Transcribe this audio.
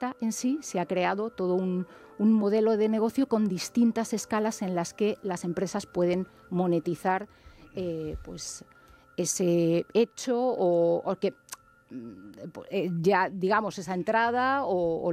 fiesta en sí se ha creado todo un modelo de negocio con distintas escalas en las que las empresas pueden monetizar pues ese hecho o que ya digamos esa entrada o